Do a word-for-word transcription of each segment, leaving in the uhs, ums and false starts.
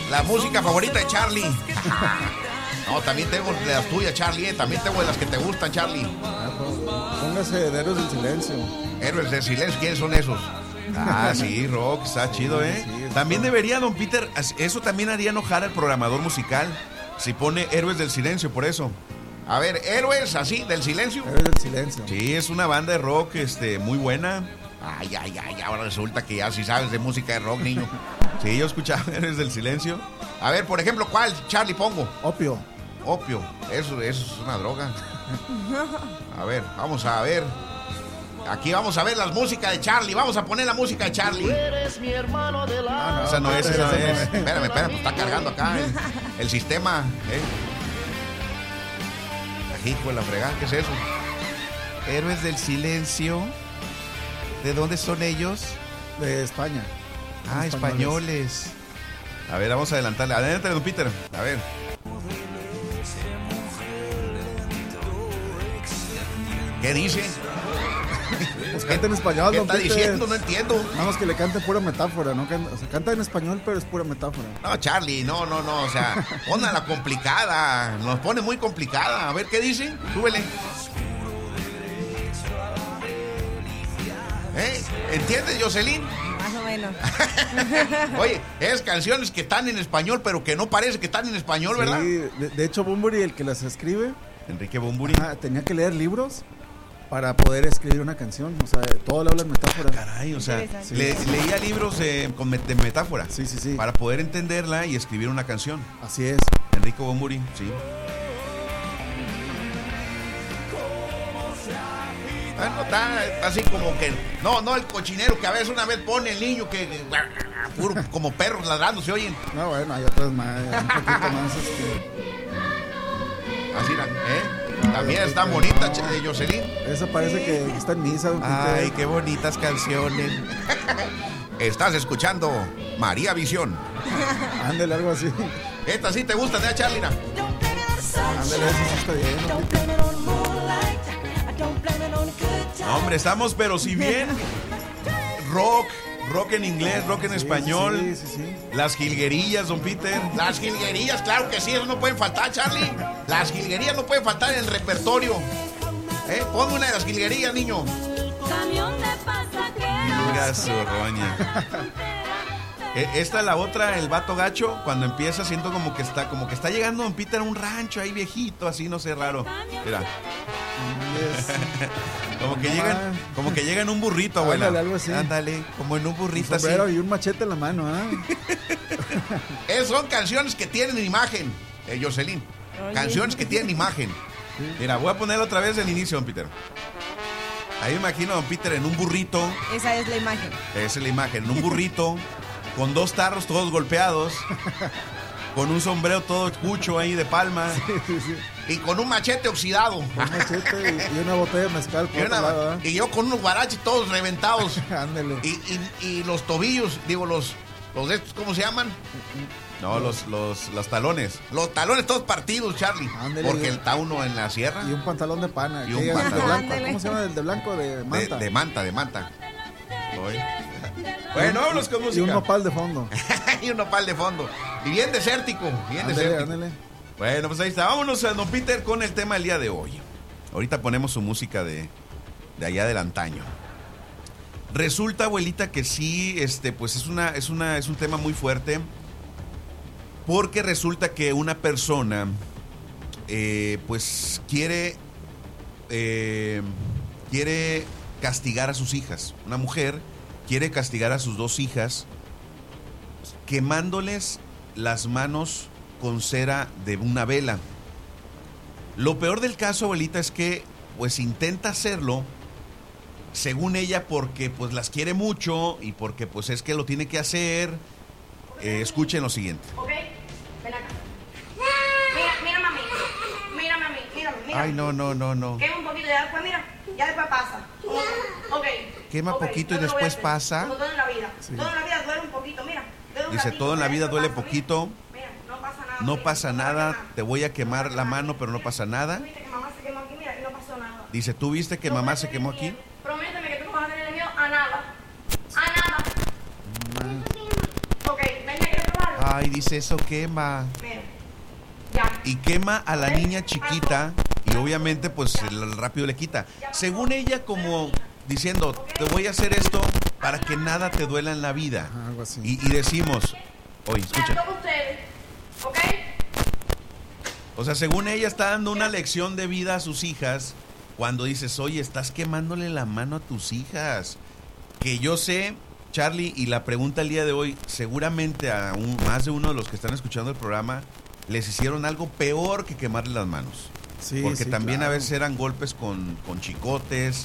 La música favorita de Charlie. No, también tengo de las tuyas, Charlie. Eh. También tengo de las que te gustan, Charlie. Ah, pues, póngase de Héroes del Silencio. Héroes del Silencio, ¿quiénes son esos? Ah, sí, rock, está chido, ¿eh? Sí, sí, también debería, don Peter, eso también haría enojar al programador musical si pone Héroes del Silencio, por eso. A ver, Héroes, así, del Silencio. Héroes del Silencio. Sí, es una banda de rock, este, muy buena. Ay, ay, ay, ahora resulta que ya sí sabes de música de rock, niño. Sí, yo escuchaba Héroes del Silencio. A ver, por ejemplo, ¿cuál, Charlie, pongo? Opio. Opio, eso, eso es una droga. A ver, vamos a ver. Aquí vamos a ver las músicas de Charlie. Vamos a poner la música de Charlie. Ah, no, esa no es, esa no es. Espérame, espérame, pues está cargando acá el, el sistema. ¿eh? Hijo de la fregada, ¿qué es eso? Héroes del Silencio. ¿De dónde son ellos? De España. Ah, españoles. españoles. A ver, vamos a adelantarle. Adelántale, don Peter. A ver. ¿Qué dice? Pues canta en español, ¿Qué don está Peter? diciendo? No entiendo. Vamos que le cante pura metáfora, ¿no? O sea, canta en español, pero es pura metáfora. No, Charlie, no, no, no, o sea, póngala complicada, nos pone muy complicada. A ver, ¿qué dice? Súbele. ¿Eh? ¿Entiendes, Jocelyn? Más o menos. Oye, es canciones que están en español, pero que no parece que están en español, ¿verdad? Sí, de, de hecho, Bunbury, el que las escribe, Enrique Bunbury, ajá, tenía que leer libros para poder escribir una canción. O sea, todo le habla en metáfora. Ah, caray, o sea, sí. le, leía libros de, con met- de metáfora. Sí, sí, sí. Para poder entenderla y escribir una canción. Así es. Enrique Bunbury, sí. Ah, no, está, está así como que... No, no el cochinero que a veces una vez pone el niño que... Puro como perros ladrando, ¿se oyen? No, bueno, hay otras más, un poquito más. Este... Así, ¿eh? También está bonita, de Jocelyn. Esa parece que está en misa. Don Ay, Peter. qué bonitas canciones. Estás escuchando María Visión. Ándale, algo así. Esta sí te gusta, ¿eh, Charlie? Ándale, eso sí está bien, don Peter. No, hombre, estamos, pero si bien rock, rock en inglés, rock en Sí, español. Sí, sí, sí. Las jilguerillas, don Peter. Las jilguerías, claro que sí, eso no pueden faltar, Charlie. Las jilguerías no pueden faltar en el repertorio. ¿Eh? Ponme una de las jilguerías, niño. Venga, su roña. Esta, la otra, el vato gacho, cuando empieza siento como que está, como que está llegando don Peter a un rancho ahí viejito, así, no sé, raro. Mira. Como que llegan, como que llega en un burrito, abuela. Ándale, algo así. Ándale, como en un burrito Un sombrero así. y un machete en la mano, ¿ah? ¿eh? Son canciones que tienen imagen, eh, Jocelyn. Oye. Canciones que tienen imagen. Mira, voy a poner otra vez el inicio, don Peter. Ahí me imagino a don Peter en un burrito. Esa es la imagen. Esa es la imagen, en un burrito, con dos tarros todos golpeados, con un sombrero todo cucho ahí de palma. Sí, sí, sí. Y con un machete oxidado. Un machete y, y una botella de mezcal por Y, otro una- lado, ¿ah? y yo con unos guaraches todos reventados. Ándale. Y, y, y los tobillos, digo, los, los de estos, ¿cómo se llaman? No, los, los, los talones. Los talones todos partidos, Charlie. Ándale, porque yo- está uno en la sierra. Y un pantalón de pana. Y un ¿Qué es? pantalón. De blanco. Ándale. ¿Cómo se llama el de blanco? De De, manta. de manta, de manta. Oye. Bueno, vámonos con Y música. un nopal de fondo. Y un nopal de fondo. Y bien desértico. Bien Ándale, desértico. ándale. Bueno, pues ahí está. Vámonos a don Peter con el tema del día de hoy. Ahorita ponemos su música de, de allá del antaño. Resulta, abuelita, que sí, este, pues es una, es una, es un tema muy fuerte. Porque resulta que una persona, eh, pues quiere, eh, quiere castigar a sus hijas. Una mujer quiere castigar a sus dos hijas, quemándoles las manos con cera de una vela. Lo peor del caso, abuelita, es que pues intenta hacerlo, según ella, porque pues las quiere mucho y porque pues es que lo tiene que hacer. Eh, escuchen lo siguiente. Ok, ven acá. Mira, mira mami. Mira mami, mira, mira. Ay, no, no, no, no. Quema un poquito, ya después, mira, ya después pasa. Ok. Quema ok, poquito y yo te lo voy a después hacer. pasa. Como todo en la vida. Sí. Todo en la vida duele un poquito, mira. duele un Dice, ratito, todo en la pero vida después duele pasa, poquito. Mira, mira, no pasa nada. No mira, pasa no nada, nada. te voy a quemar la mano, pero no pasa nada. Tú viste que mamá se quemó aquí, mira, y no pasó nada. Dice, ¿tú viste que No mamá vas a se tener quemó aquí? miedo. Prométeme que tú no vas a tener miedo a nada. A nada. Ok, ven, ya quiero probarlo. Ay, dice, eso quema. Mira. Ya. Y quema a la niña chiquita y obviamente pues el rápido le quita. Según ella, como diciendo, te voy a hacer esto para que nada te duela en la vida. Ajá, algo así. Y, y decimos, oye, Ya escucha. toca ustedes. ¿Ok? O sea, según ella está dando una lección de vida a sus hijas cuando dices, oye, estás quemándole la mano a tus hijas. Que yo sé, Charlie, y la pregunta el día de hoy, seguramente a un, más de uno de los que están escuchando el programa, les hicieron algo peor que quemarle las manos. Sí, Porque sí, también claro. a veces eran golpes con, con chicotes,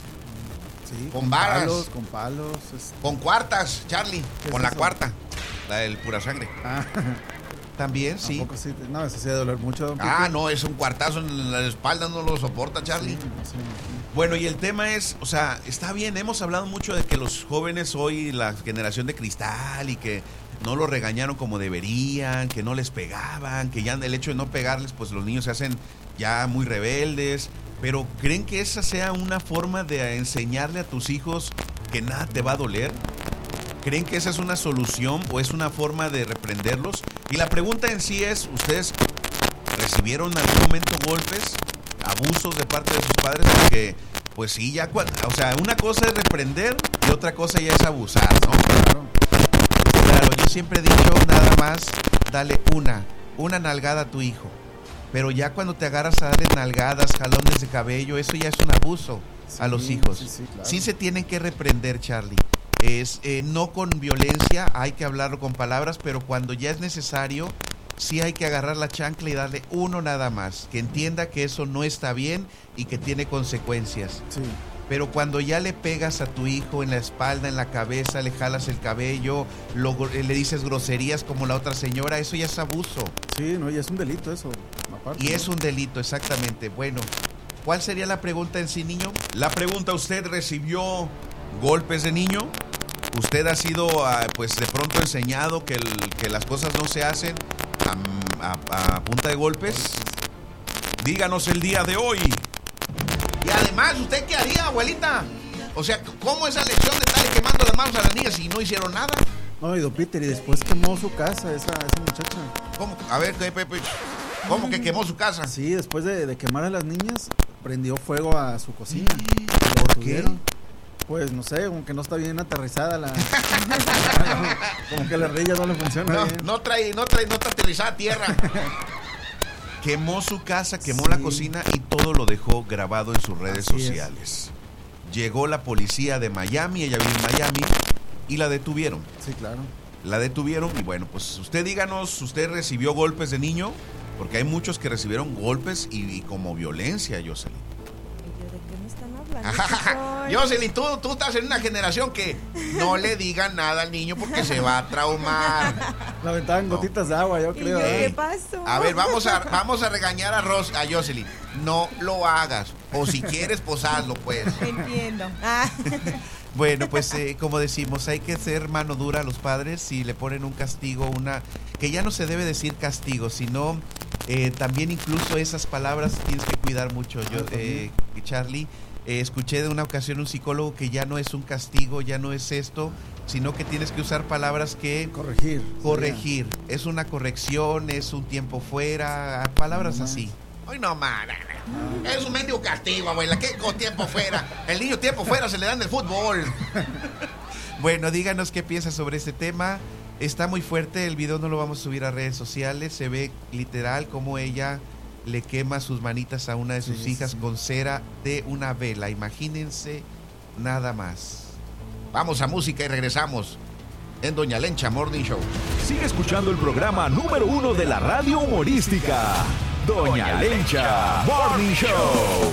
Sí, con varas. palos, con palos. es- con cuartas, Charlie, ¿Qué con es la eso? cuarta, la del pura sangre. Ah, También, sí. ¿a poco sí? No, eso sí debe doler mucho, don Ah, Peter. no, es un cuartazo en la espalda, no lo soporta, Charlie. Sí, no sé, sí. Bueno, y el tema es, o sea, está bien, hemos hablado mucho de que los jóvenes hoy, la generación de cristal, y que no los regañaron como deberían, que no les pegaban, que ya el hecho de no pegarles, pues los niños se hacen ya muy rebeldes. Pero ¿creen que esa sea una forma de enseñarle a tus hijos que nada te va a doler? ¿Creen que esa es una solución o es una forma de reprenderlos? Y la pregunta en sí es, ¿ustedes recibieron en algún momento golpes, abusos de parte de sus padres? Porque, pues sí, ya, cua- o sea, una cosa es reprender y otra cosa ya es abusar, ¿no? Claro. Claro, yo siempre he dicho nada más, dale una, una nalgada a tu hijo. Pero ya cuando te agarras a darle nalgadas, jalones de cabello, eso ya es un abuso a los Sí, hijos. sí, sí, claro. Sí se tienen que reprender, Charlie. Es eh, no con violencia, hay que hablarlo con palabras, pero cuando ya es necesario, sí hay que agarrar la chancla y darle uno nada más, que entienda que eso no está bien y que tiene consecuencias. Sí. Pero cuando ya le pegas a tu hijo en la espalda, en la cabeza, le jalas el cabello, lo gro- le dices groserías como la otra señora, eso ya es abuso. Sí, no, y es un delito eso. Aparte, Y ¿no? es un delito, exactamente. Bueno, ¿cuál sería la pregunta en sí, niño? La pregunta, ¿usted recibió golpes de niño? ¿Usted ha sido, ah, pues, de pronto enseñado que, el- que las cosas no se hacen a, a- a punta de golpes? Díganos el día de hoy. Y además, ¿usted qué haría, abuelita? O sea, ¿cómo esa lección de estarle quemando las manos a las niñas y no hicieron nada? No, y don Peter, y después quemó su casa esa, esa muchacha. ¿Cómo? A ver, Pepe, ¿cómo que quemó su casa? Sí, después de, de quemar a las niñas, prendió fuego a su cocina. ¿Por Lo qué? detuvieron. Pues no sé, como que no está bien aterrizada la. Como que la rilla no le funciona No, bien. no trae, no trae, no está aterrizada a tierra. Quemó su casa, quemó Sí. la cocina y todo lo dejó grabado en sus redes Así es. sociales. Llegó la policía de Miami, ella vive en Miami, y la detuvieron. Sí, claro. La detuvieron y bueno, pues usted díganos, ¿usted recibió golpes de niño? Porque hay muchos que recibieron golpes y, y como violencia, Jocelyn. ¿De qué me están hablando? chicos? Jocelyn, tú, tú estás en una generación que no le digan nada al niño porque se va a traumar. La aventaban No. gotitas de agua, yo ¿Y creo. yo ¿eh? qué Ey, pasó? A ver, vamos a, vamos a regañar a Ros, a Jocelyn. No lo hagas. O si quieres, pues hazlo, pues. Entiendo. Ah. Bueno, pues eh, como decimos, hay que ser mano dura a los padres si le ponen un castigo, una que ya no se debe decir castigo, sino eh, también incluso esas palabras tienes que cuidar mucho. Yo, eh, Charlie, eh, escuché de una ocasión un psicólogo que ya no es un castigo, ya no es esto, sino que tienes que usar palabras que Corregir. corregir. Es una corrección, es un tiempo fuera, palabras No así. Hoy no más. Es un mendigo castigo, abuela. ¿Qué con tiempo fuera? El niño tiempo fuera se le dan del fútbol. Bueno, díganos qué piensas sobre este tema. Está muy fuerte, el video no lo vamos a subir a redes sociales. Se ve literal como ella le quema sus manitas a una de sus Sí, hijas sí. con cera de una vela. Imagínense nada más. Vamos a música y regresamos en Doña Lencha Morning Show. Sigue escuchando el programa número uno de la radio humorística, Doña Lencha Morning Show.